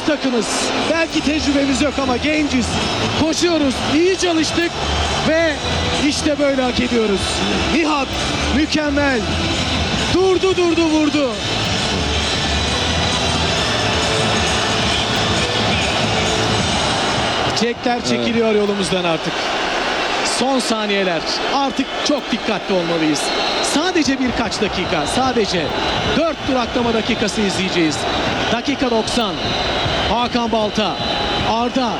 takımız. Belki tecrübemiz yok ama genciz. Koşuyoruz, iyi çalıştık ve işte böyle hak ediyoruz. Nihat mükemmel. Durdu vurdu. Çekler çekiliyor yolumuzdan artık. Son saniyeler. Artık çok dikkatli olmalıyız. Sadece birkaç dakika. Sadece 4 duraklama dakikası izleyeceğiz. Dakika 90. Hakan Balta. Arda.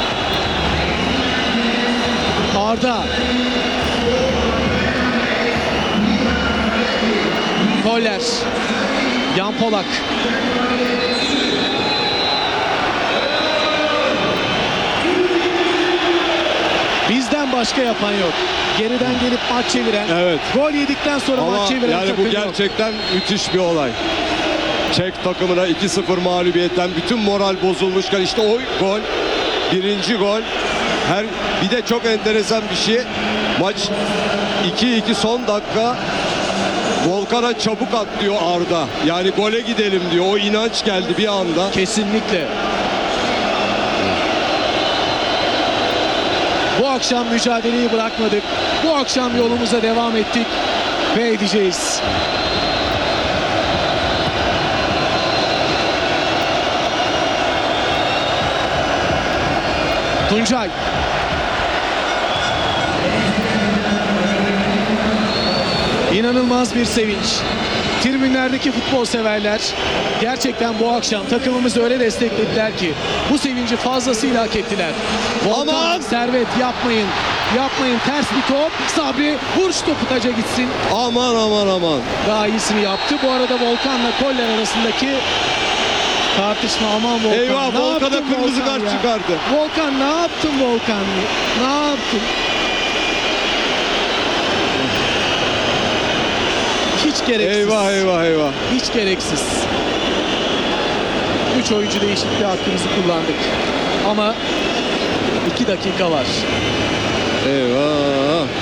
Koller. Yan Polak. Bizden başka yapan yok. Geriden gelip maç çeviren, Evet. gol yedikten sonra Ama maç çeviren yani takım bu yok. gerçekten müthiş bir olay. Çek takımına 2-0 mağlubiyetten bütün moral bozulmuşken işte o gol, birinci gol. Bir de çok enteresan bir şey. Maç 2-2 son dakika. Volkan'a çabuk at diyor Arda. Yani gole gidelim diyor. O inanç geldi bir anda. Kesinlikle. Bu akşam mücadeleyi bırakmadık. Bu akşam yolumuza devam ettik ve edeceğiz. Tuncay. İnanılmaz bir sevinç. Tribünlerdeki futbol severler gerçekten bu akşam takımımızı öyle desteklediler ki bu sevinci fazlasıyla hak ettiler. Volkan, Aman! Servet yapmayın. Yapmayın, ters bir top. Sabri vur şu topu taca gitsin. Aman. Daha iyisini yaptı. Bu arada Volkan'la Koller arasındaki tartışma. Aman Volkan. Eyvah, Ne Volkan'a yaptın kırmızı Volkan kart ya? çıkardı. Volkan ne yaptın Volkan? Ne yaptın? Hiç gereksiz. Eyvah. Hiç gereksiz. 3 oyuncu değişikliği hakkımızı kullandık. Ama 2 dakika var. Eyvah.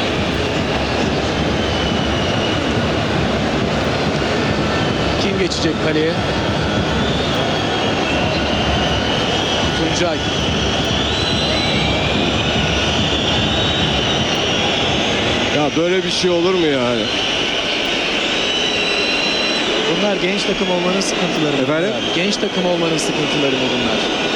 Kim geçecek kaleye? Tuncay. Ya böyle bir şey olur mu yani? Bunlar genç takım olmanın sıkıntıları mı? Efendim? Genç takım olmanın sıkıntıları mı bunlar?